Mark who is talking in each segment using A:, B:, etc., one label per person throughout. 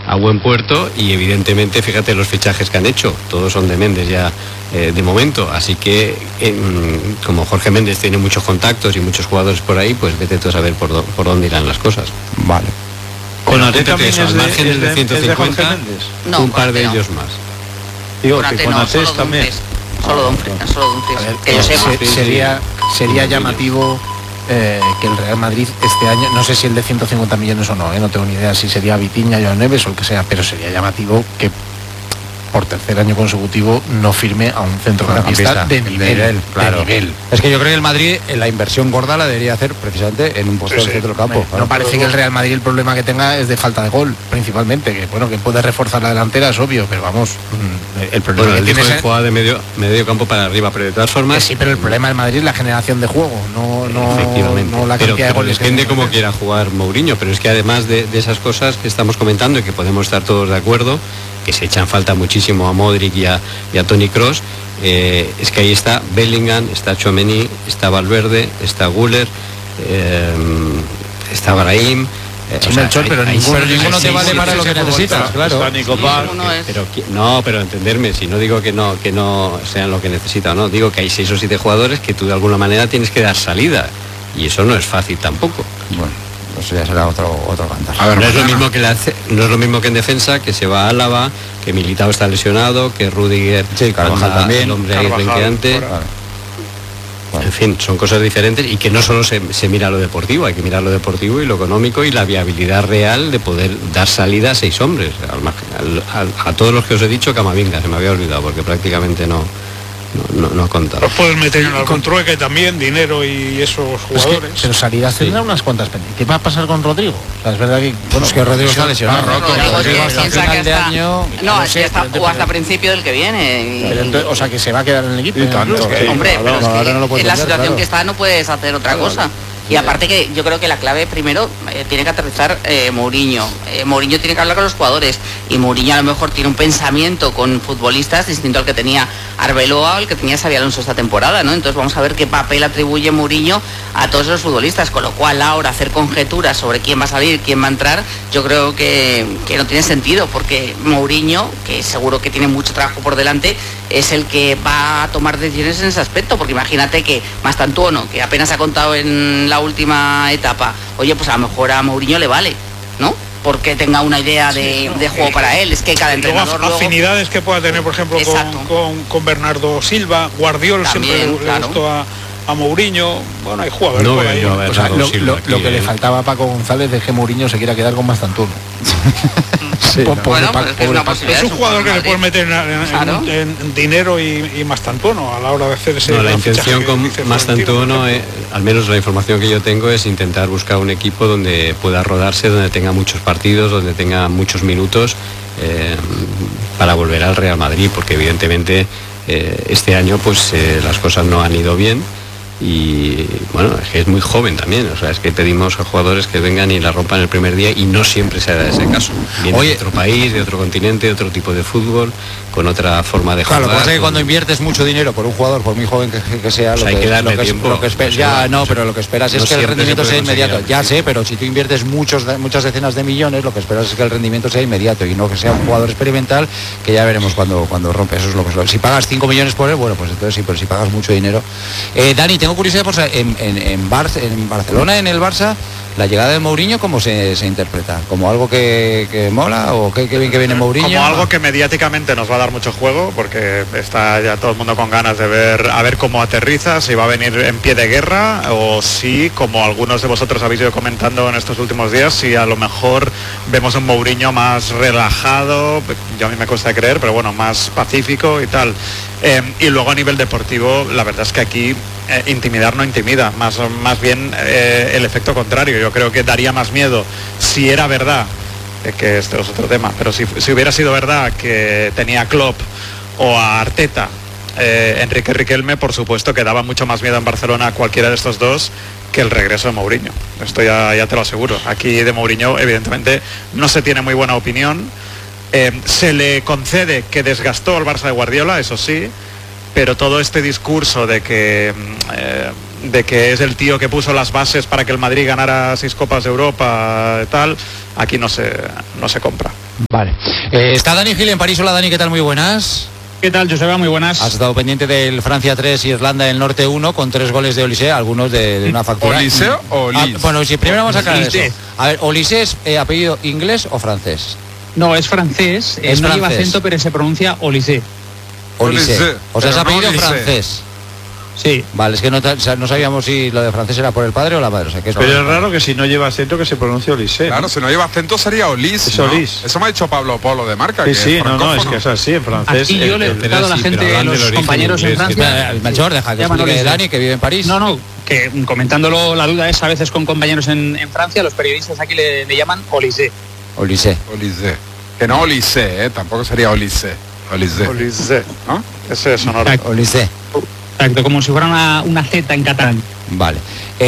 A: a buen puerto, y evidentemente fíjate los fichajes que han hecho, todos son de Méndez ya de momento, así que como Jorge Méndez tiene muchos contactos y muchos jugadores por ahí, pues vete tú a saber por dónde irán las cosas.
B: Vale.
C: Konaté también
A: eso, al margen de 150,
D: No,
A: un par de
D: no.
A: ellos más.
C: Digo que Konaté también.
D: Solo Dumfries.
E: Sería llamativo que el Real Madrid este año, no sé si el de 150 millones o no, no tengo ni idea si sería Vitinha, Joao Neves o el que sea, pero sería llamativo que por tercer año consecutivo no firme a un centrocampista de nivel,
B: claro.
E: De nivel.
B: Es que yo creo que el Madrid la inversión gorda la debería hacer precisamente en un puesto del centro del campo.
E: No parece que el Real Madrid el problema que tenga es de falta de gol, principalmente, que bueno, que puede reforzar la delantera es obvio, pero vamos, el problema
A: bueno,
E: que tiene
A: es jugar de medio campo para arriba, pero de todas formas
E: sí, pero el problema del Madrid es la generación de juego, no la cantidad de goles.
A: Depende cómo quiera jugar Mourinho, pero es que además de esas cosas que estamos comentando y que podemos estar todos de acuerdo, que se echan falta muchísimo a Modric y a Toni Kroos, es que ahí está Bellingham, está Tchouaméni, está Valverde, está Güler, está Brahim.
E: Pero ninguno
B: te vale para lo que necesitas, claro.
A: Pero entenderme, si no digo que no sean lo que necesitan, no, digo que hay 6 o 7 jugadores que tú de alguna manera tienes que dar salida, y eso no es fácil tampoco.
B: Bueno, eso ya será otro cantar.
A: A ver, no es lo mismo que en defensa, que se va a Álava, que Militao está lesionado, que Rudiger
B: Carvajal también,
A: el hombre ahí renqueante. En fin, son cosas diferentes, y que no solo se mira lo deportivo, hay que mirar lo deportivo y lo económico y la viabilidad real de poder dar salida a 6 hombres, a todos los que os he dicho. Camavinga, se me había olvidado porque prácticamente no ha contado.
C: Los puedes meter en algún trueque también, dinero y esos jugadores.
E: Pero salidas tendrá unas cuantas pendientes. ¿Qué va a pasar con Rodrigo? O sea, es verdad que
B: es que Rodrigo está lesionado.
D: Rodrigo
B: hasta final de año.
D: No, es que hasta principio del que viene.
E: O sea, que se va a quedar en el equipo.
D: Hombre, pero en la situación que está no puedes hacer otra cosa. Y aparte que yo creo que la clave primero tiene que aterrizar Mourinho. Mourinho tiene que hablar con los jugadores, y Mourinho a lo mejor tiene un pensamiento con futbolistas distinto al que tenía Arbeloa o el que tenía Xabi Alonso esta temporada, ¿no? Entonces vamos a ver qué papel atribuye Mourinho a todos los futbolistas, con lo cual ahora hacer conjeturas sobre quién va a salir, quién va a entrar, yo creo que no tiene sentido, porque Mourinho, que seguro que tiene mucho trabajo por delante, es el que va a tomar decisiones en ese aspecto, porque imagínate que Mastantuono, que apenas ha contado en la última etapa, oye, pues a lo mejor a Mourinho le vale, ¿no? Porque tenga una idea de juego para él. Es que cada entrenador
C: afinidades que pueda tener, por ejemplo, con Bernardo Silva. Guardiola también, siempre le gustó a Mourinho. Bueno, hay jugadores por ahí.
E: Lo que le faltaba a Paco González es que Mourinho se quiera quedar con Mastantuono.
D: Sí, bueno, es
C: un jugador que le puede meter en dinero y Mastantuono a la hora de hacer ese.
A: La intención con Mastantuono, al menos la información que yo tengo, es intentar buscar un equipo donde pueda rodarse, donde tenga muchos partidos, donde tenga muchos minutos, para volver al Real Madrid, porque evidentemente este año pues las cosas no han ido bien. Y bueno, es que es muy joven también, o sea, es que pedimos a jugadores que vengan y la rompan el primer día, y no siempre se da ese caso. Viene de otro país, de otro continente, de otro tipo de fútbol, con otra forma de jugar.
B: Claro, lo que pasa es que cuando inviertes mucho dinero por un jugador, por muy joven que sea,
A: hay que darle tiempo.
B: Pero lo que esperas es que el rendimiento sea inmediato. Ya sé, pero si tú inviertes muchas decenas de millones, lo que esperas es que el rendimiento sea inmediato, y no que sea un jugador experimental, que ya veremos cuando rompe. Eso es lo que si pagas 5 millones por él, bueno, pues entonces sí, pero si pagas mucho dinero. Dani, tengo curiosidad, por en Barcelona, en el Barça, la llegada de Mourinho, ¿cómo se interpreta? ¿Como algo que mola, o qué bien que viene Mourinho?
F: Como algo que mediáticamente nos va a dar mucho juego, porque está ya todo el mundo con ganas de ver cómo aterriza, si va a venir en pie de guerra, o si, como algunos de vosotros habéis ido comentando en estos últimos días, si a lo mejor vemos un Mourinho más relajado, yo a mí me cuesta creer, pero bueno, más pacífico y tal. Y luego a nivel deportivo, la verdad es que aquí intimidar no intimida, más bien el efecto contrario. Yo creo que daría más miedo si era verdad, que este es otro tema, pero si hubiera sido verdad que tenía a Klopp o a Arteta, Enrique Riquelme, por supuesto que daba mucho más miedo en Barcelona a cualquiera de estos dos que el regreso de Mourinho. Esto ya te lo aseguro. Aquí de Mourinho evidentemente no se tiene muy buena opinión. Se le concede que desgastó al Barça de Guardiola, eso sí, pero todo este discurso de que es el tío que puso las bases para que el Madrid ganara 6 Copas de Europa y tal, aquí no se compra.
B: Vale. Está Dani Gil en París. Hola Dani, ¿qué tal? Muy buenas.
G: ¿Qué tal, Joseba? Muy buenas.
B: Has estado pendiente del Francia 3 y Irlanda del Norte 1 con 3 goles de Olise, algunos de una factura.
H: ¿Olise o Olise?
B: Bueno, si primero vamos a aclarar eso. A ver, ¿Olise es apellido inglés o francés?
G: No, es francés. No lleva acento, pero se pronuncia Olise.
B: Olise. O sea, es apellido francés.
G: Sí.
B: Vale, es que no sabíamos si lo de francés era por el padre o la madre. O sea, que
I: pero es raro que si no lleva acento que se pronuncie Olise.
H: Claro, si no lleva acento sería Olise.
I: Es Olise.
H: Eso me ha dicho Pablo Polo de Marca.
I: Sí, no, es que es así en francés.
G: Aquí yo le he preguntado a la gente, los compañeros en Francia.
B: Melchor, deja que explique Dani, que vive en París.
G: No, que comentándolo, la duda es a veces con compañeros en Francia, los periodistas aquí le llaman Olise.
B: Olise.
H: Que no Olise, tampoco sería Olise.
F: Olise, ¿no? Ese es sonoro.
B: Olise.
G: Exacto, como si fuera una Z en catalán.
B: Vale.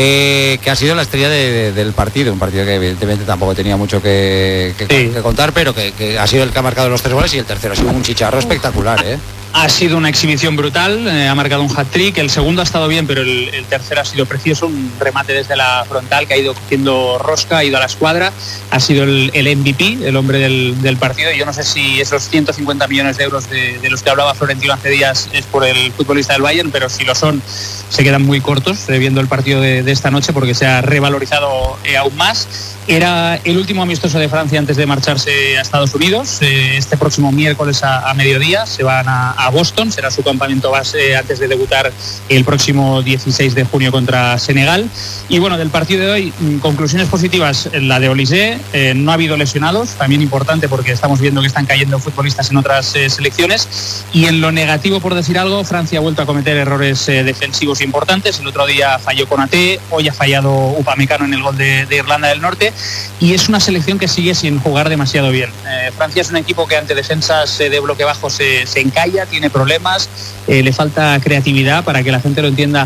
B: Que ha sido la estrella del partido, un partido que evidentemente tampoco tenía mucho que contar, pero que ha sido el que ha marcado los 3 goles y el tercero ha sido un chicharro espectacular, ¿eh?
G: Ha sido una exhibición brutal, ha marcado un hat-trick, el segundo ha estado bien, pero el tercero ha sido precioso, un remate desde la frontal que ha ido cogiendo rosca, ha ido a la escuadra, ha sido el MVP, el hombre del partido, y yo no sé si esos 150 millones de euros de los que hablaba Florentino hace días es por el futbolista del Bayern, pero si lo son, se quedan muy cortos viendo el partido de esta noche porque se ha revalorizado aún más. Era el último amistoso de Francia antes de marcharse a Estados Unidos. Este próximo miércoles a mediodía se van a Boston, será su campamento base antes de debutar el próximo 16 de junio contra Senegal. Y bueno, del partido de hoy, conclusiones positivas, la de Olise, no ha habido lesionados, también importante porque estamos viendo que están cayendo futbolistas en otras selecciones. Y en lo negativo, por decir algo, Francia ha vuelto a cometer errores defensivos importantes. El otro día falló Konaté, hoy ha fallado Upamecano en el gol de Irlanda del Norte. Y es una selección que sigue sin jugar demasiado bien. Francia es un equipo que ante defensas de bloque bajo se encalla, tiene problemas, le falta creatividad, para que la gente lo entienda.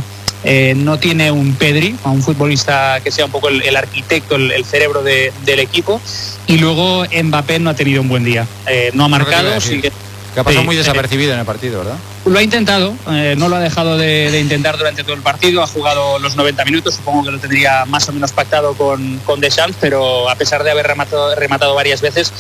G: No tiene un Pedri, a un futbolista que sea un poco el arquitecto, el cerebro del equipo. Y luego Mbappé no ha tenido un buen día, no ha marcado, sigue.
B: Que ha pasado muy desapercibido en el partido, ¿verdad?
G: Lo ha intentado, no lo ha dejado de intentar durante todo el partido, ha jugado los 90 minutos, supongo que lo tendría más o menos pactado con Deschamps, pero a pesar de haber rematado varias veces,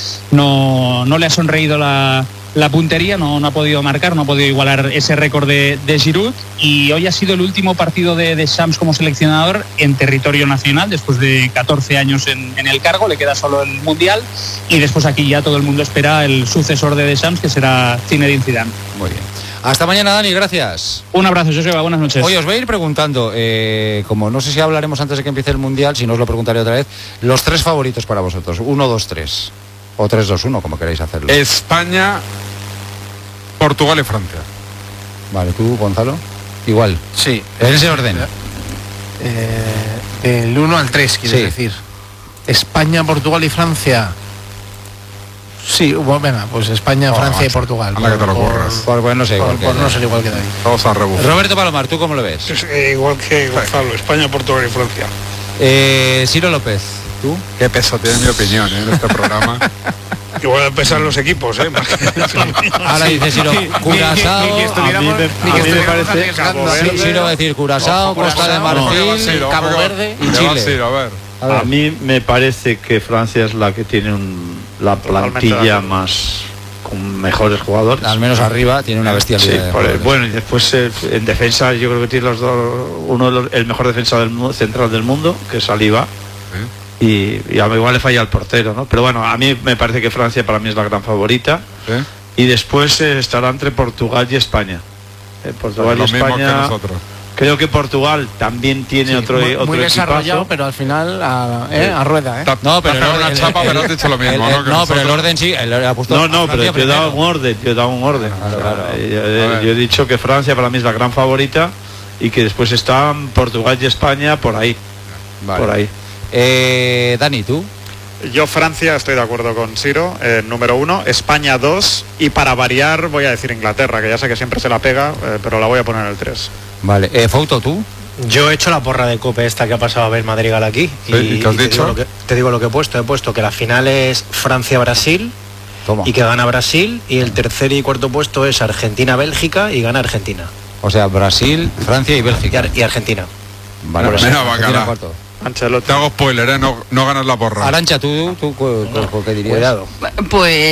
G: no le ha sonreído la puntería, no ha podido marcar, no ha podido igualar ese récord de Giroud, y hoy ha sido el último partido de Deschamps como seleccionador en territorio nacional, después de 14 años en el cargo, le queda solo el Mundial, y después aquí ya todo el mundo espera el sucesor de Deschamps, que será Zinedine Zidane.
B: Muy bien. Hasta mañana, Dani, gracias.
G: Un abrazo, Joseba, buenas noches.
B: Hoy os voy a ir preguntando, como no sé si hablaremos antes de que empiece el Mundial, si no os lo preguntaré otra vez, los 3 favoritos para vosotros, 1, 2, 3, o 3, 2, 1, como queráis hacerlo.
H: España, Portugal y Francia.
B: Vale, ¿tú, Gonzalo? Igual.
E: Sí.
B: ¿En ese orden?
E: Del 1 al 3, quiero decir. España, Portugal y Francia. Sí, bueno, venga, pues España, Francia y Portugal.
H: Anda que te lo curras.
B: Por no ser igual
E: que David.
H: Vamos a rebufar.
B: Roberto Palomar, ¿tú cómo lo ves?
C: Igual que Gonzalo, España, Portugal y Francia.
B: Ciro López, ¿tú?
H: Qué peso tiene mi opinión en este programa.
C: Igual a pesar los equipos,
B: Ahora dice Ciro, Curazao.
I: A mí me parece.
B: Ciro va a decir Curazao, Costa de Marfil, Cabo Verde y Chile.
I: A mí me parece que Francia es la que tiene la plantilla más con mejores jugadores.
B: Al menos arriba tiene una bestialidad.
I: Sí, bueno, y después en defensa yo creo que tiene los dos, el mejor defensa central del mundo, que es Saliba. Y igual le falla al portero, ¿no? Pero bueno, a mí me parece que Francia para mí es la gran favorita. Y después estará entre Portugal y España. Portugal y España. Creo que Portugal también tiene otro
E: muy desarrollado,
I: equipazo.
E: Pero al final a rueda, ¿eh?
B: No, pero
H: una chapa, pero has dicho lo mismo,
B: ¿no? Pero el orden sí, ha puesto.
I: No, pero yo he dado un orden, Claro. Yo he dicho que Francia para mí es la gran favorita y que después están Portugal y España por ahí.
B: Vale.
I: Por ahí.
B: Dani, ¿tú?
F: Yo Francia estoy de acuerdo con Ciro, número 1, España 2 y para variar voy a decir Inglaterra, que ya sé que siempre se la pega, pero la voy a poner en el 3.
B: Vale, Fouto, ¿tú?
J: Yo he hecho la porra de Cope esta que ha pasado a ver Madrigal aquí.
H: ¿Y qué has dicho?
J: Te digo lo que he puesto. He puesto que la final es Francia-Brasil y que gana Brasil, y el tercer y cuarto puesto es Argentina-Bélgica y gana Argentina.
B: O sea, Brasil, Francia y Bélgica.
J: Y Argentina.
B: Vale,
H: Argentina
F: Ancelotti.
H: Te hago spoiler, no ganas la porra.
B: Arancha, ¿tú qué dirías?
J: Cuidado.
D: Pues